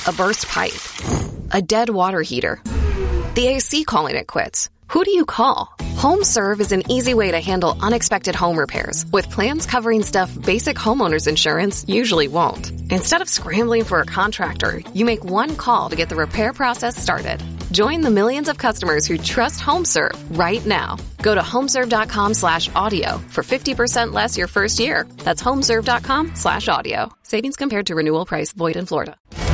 A burst pipe. A dead water heater. The AC calling it quits. Who do you call? HomeServe is an easy way to handle unexpected home repairs with plans covering stuff basic homeowners insurance usually won't. Instead of scrambling for a contractor, you make one call to get the repair process started. Join the millions of customers who trust HomeServe right now. Go to homeserve.com/audio for 50% less your first year. That's homeserve.com/audio. Savings compared to renewal price void in Florida.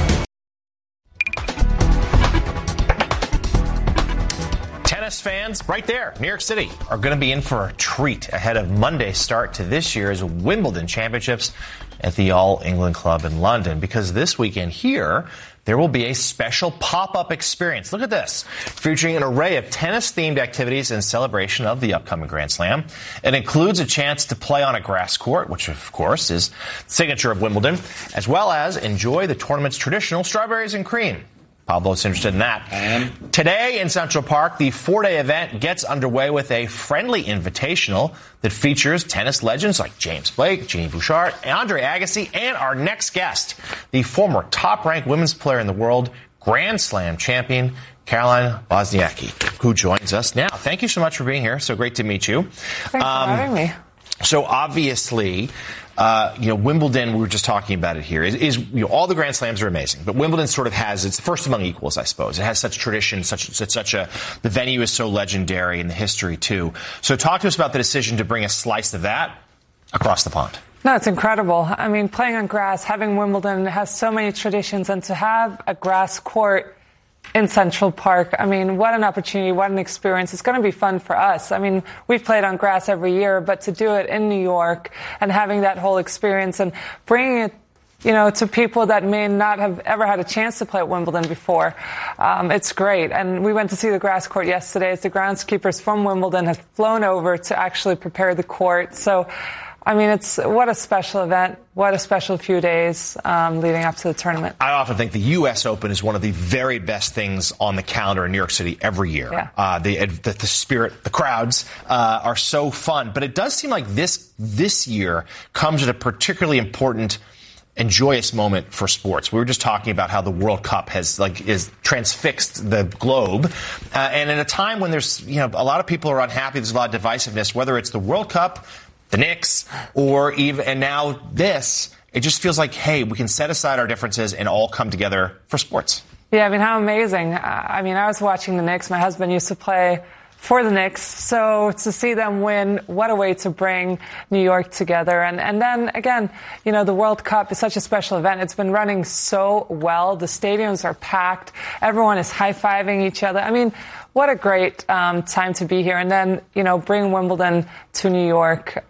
Tennis fans right there, New York City, are going to be in for a treat ahead of Monday's start to this year's Wimbledon Championships at the All England Club in London, because this weekend here, there will be a special pop-up experience. Look at this, featuring an array of tennis-themed activities in celebration of the upcoming Grand Slam. It includes a chance to play on a grass court, which of course is the signature of Wimbledon, as well as enjoy the tournament's traditional strawberries and cream. Pablo's interested in that. I am. Today in Central Park, the 4-day event gets underway with a friendly invitational that features tennis legends like James Blake, Jeannie Bouchard, Andre Agassi, and our next guest, the former top-ranked women's player in the world, Grand Slam champion, Caroline Wozniacki, who joins us now. Thank you so much for being here. So great to meet you. Thanks for having me. So obviously, Wimbledon, we were just talking about it here, is all the Grand Slams are amazing, but Wimbledon sort of has, it's first among equals, I suppose. It has such tradition, the venue is so legendary in the history too. So talk to us about the decision to bring a slice of that across the pond. No, it's incredible. I mean, playing on grass, having Wimbledon has so many traditions, and to have a grass court in Central Park, I mean, what an opportunity, what an experience. It's going to be fun for us. I mean, we've played on grass every year, but to do it in New York and having that whole experience and bringing it, to people that may not have ever had a chance to play at Wimbledon before, it's great. And we went to see the grass court yesterday as the groundskeepers from Wimbledon have flown over to actually prepare the court. So, I mean, what a special event, what a special few days leading up to the tournament. I often think the U.S. Open is one of the very best things on the calendar in New York City every year. Yeah. The spirit, the crowds are so fun. But it does seem like this year comes at a particularly important and joyous moment for sports. We were just talking about how the World Cup is transfixed the globe. And at a time when there's, a lot of people are unhappy, there's a lot of divisiveness, whether it's the World Cup, the Knicks, and now this, it just feels like, hey, we can set aside our differences and all come together for sports. Yeah, I mean, how amazing. I was watching the Knicks. My husband used to play for the Knicks. So to see them win, what a way to bring New York together. And then again, the World Cup is such a special event. It's been running so well. The stadiums are packed. Everyone is high-fiving each other. I mean, what a great time to be here. And then, bring Wimbledon to New York.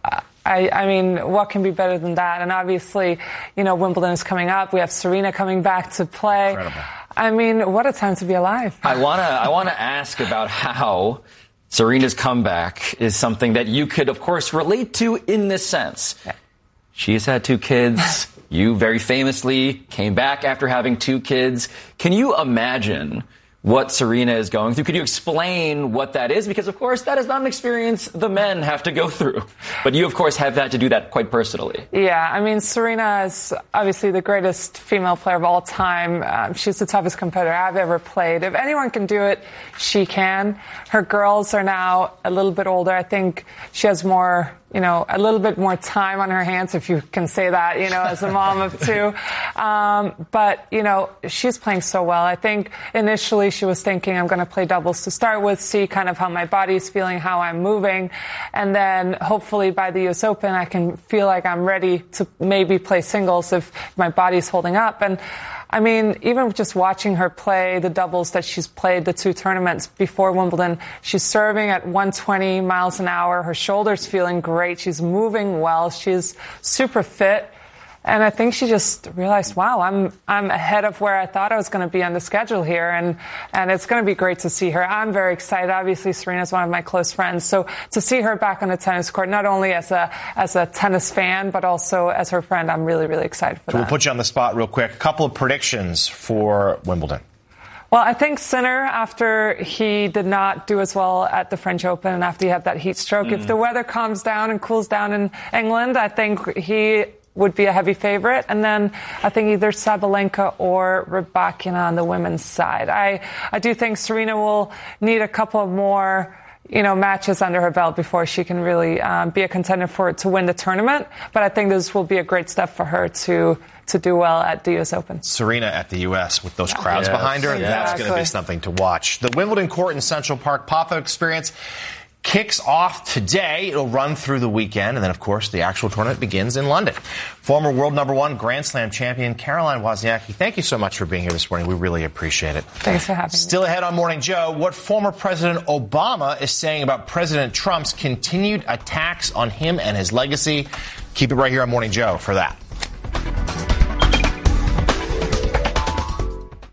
I mean, what can be better than that? And obviously, Wimbledon is coming up. We have Serena coming back to play. Incredible. I mean, what a time to be alive. I wanna ask about how Serena's comeback is something that you could, of course, relate to in this sense. Yeah. She has had 2 kids. You very famously came back after having 2 kids. Can you imagine what Serena is going through? Could you explain what that is? Because, of course, that is not an experience the men have to go through. But you, of course, have had to do that quite personally. Yeah, I mean, Serena is obviously the greatest female player of all time. She's the toughest competitor I've ever played. If anyone can do it, she can. Her girls are now a little bit older. I think she has more, a little bit more time on her hands, if you can say that, as a mom of 2. But, she's playing so well. I think initially she was thinking, I'm going to play doubles to start with, see kind of how my body's feeling, how I'm moving. And then hopefully by the US Open, I can feel like I'm ready to maybe play singles if my body's holding up. And I mean, even just watching her play the doubles that she's played, the 2 tournaments before Wimbledon, she's serving at 120 miles an hour. Her shoulder's feeling great. She's moving well. She's super fit. And I think she just realized, wow, I'm ahead of where I thought I was going to be on the schedule here. And it's going to be great to see her. I'm very excited. Obviously, Serena's one of my close friends. So to see her back on the tennis court, not only as a tennis fan, but also as her friend, I'm really, really excited for that. We'll put you on the spot real quick. A couple of predictions for Wimbledon. Well, I think Sinner, after he did not do as well at the French Open and after he had that heat stroke, if the weather calms down and cools down in England, I think he would be a heavy favorite. And then I think either Sabalenka or Rybakina on the women's side. I do think Serena will need a couple more matches under her belt before she can really be a contender to win the tournament. But I think this will be a great step for her to do well at the US Open. Serena at the US with those crowds behind her, exactly. That's going to be something to watch. The Wimbledon court in Central Park Pop-Up Experience kicks off today. It'll run through the weekend, and then, of course, the actual tournament begins in London. Former world #1 Grand Slam champion Caroline Wozniacki, thank you so much for being here this morning. We really appreciate it. Thanks for having me. Still ahead on Morning Joe, what former President Obama is saying about President Trump's continued attacks on him and his legacy. Keep it right here on Morning Joe for that.